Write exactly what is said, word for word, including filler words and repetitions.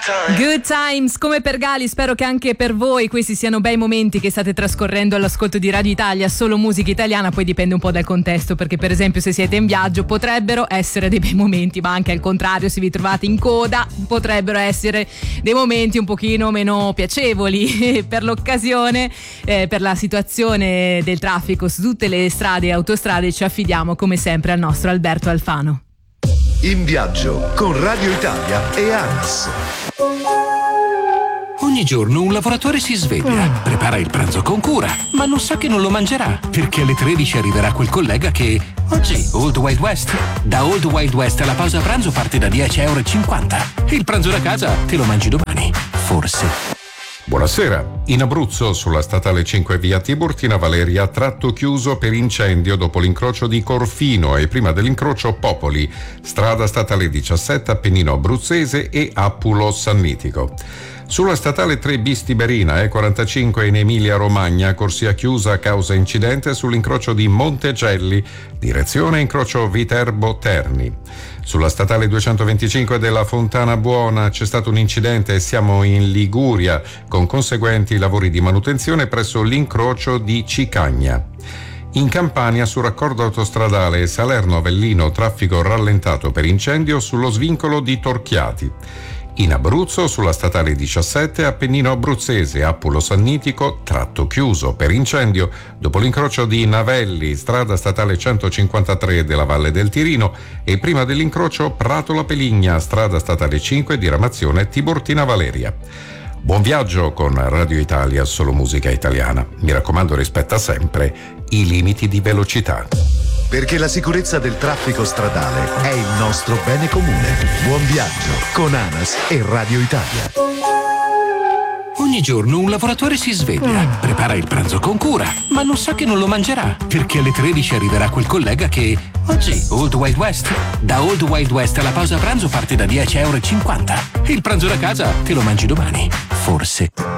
Good times, come per Gali, spero che anche per voi questi siano bei momenti che state trascorrendo all'ascolto di Radio Italia, solo musica italiana. Poi dipende un po' dal contesto, perché per esempio se siete in viaggio potrebbero essere dei bei momenti, ma anche al contrario, se vi trovate in coda potrebbero essere dei momenti un pochino meno piacevoli. Per l'occasione, eh, per la situazione del traffico su tutte le strade e autostrade, ci affidiamo come sempre al nostro Alberto Alfano. In viaggio con Radio Italia e ANAS. Ogni giorno un lavoratore si sveglia, prepara il pranzo con cura, ma non sa che non lo mangerà, perché alle tredici arriverà quel collega che... Oggi Old Wild West. Da Old Wild West la pausa pranzo parte da dieci virgola cinquanta euro. Il pranzo da casa te lo mangi domani, forse. Buonasera. In Abruzzo, sulla statale cinque via Tiburtina Valeria, tratto chiuso per incendio dopo l'incrocio di Corfino e prima dell'incrocio Popoli, strada statale diciassette Appennino Abruzzese e Appulo Sannitico. Sulla statale tre bis Tiberina E quarantacinque in Emilia Romagna, corsia chiusa a causa incidente sull'incrocio di Montegelli, direzione incrocio Viterbo Terni. Sulla statale duecentoventicinque della Fontana Buona c'è stato un incidente e siamo in Liguria, con conseguenti lavori di manutenzione presso l'incrocio di Cicagna. In Campania, sul raccordo autostradale Salerno-Avellino, traffico rallentato per incendio sullo svincolo di Torchiati. In Abruzzo, sulla statale diciassette Appennino Abruzzese, Appulo Sannitico, tratto chiuso per incendio dopo l'incrocio di Navelli, strada statale centocinquantatré della Valle del Tirino e prima dell'incrocio Prato La Peligna, strada statale cinque diramazione Tiburtina Valeria. Buon viaggio con Radio Italia, solo musica italiana. Mi raccomando, rispetta sempre i limiti di velocità. Perché la sicurezza del traffico stradale è il nostro bene comune. Buon viaggio con ANAS e Radio Italia. Ogni giorno un lavoratore si sveglia, prepara il pranzo con cura, ma non sa che non lo mangerà, perché alle tredici arriverà quel collega che... Oggi Old Wild West. Da Old Wild West la pausa pranzo parte da dieci virgola cinquanta euro. Il pranzo da casa te lo mangi domani, forse.